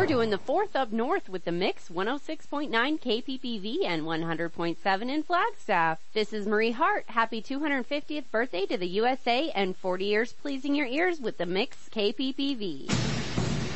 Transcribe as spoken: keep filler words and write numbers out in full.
We're doing the fourth up north with the Mix one oh six point nine K P P V and one hundred point seven in Flagstaff. This is Marie Hart. Happy two hundred fiftieth birthday to the U S A and forty years pleasing your ears with the Mix K P P V.